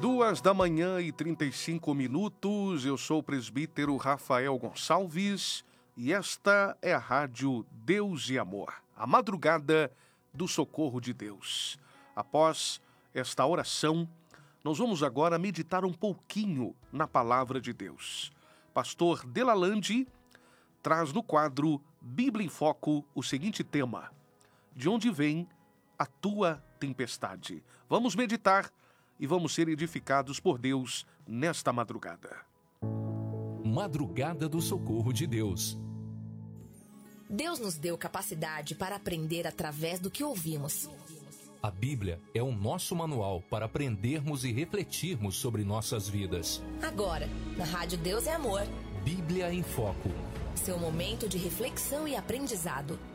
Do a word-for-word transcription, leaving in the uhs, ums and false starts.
Duas da manhã e trinta e cinco minutos, eu sou o presbítero Rafael Gonçalves e esta é a rádio Deus e Amor, a madrugada do socorro de Deus. Após esta oração, nós vamos agora meditar um pouquinho na palavra de Deus. Pastor Delalande traz no quadro Bíblia em Foco o seguinte tema: de onde vem a tua tempestade? Vamos meditar e vamos ser edificados por Deus nesta madrugada. Madrugada do Socorro de Deus. Deus nos deu capacidade para aprender através do que ouvimos. A Bíblia é o nosso manual para aprendermos e refletirmos sobre nossas vidas. Agora, na Rádio Deus é Amor. Bíblia em Foco. Seu momento de reflexão e aprendizado.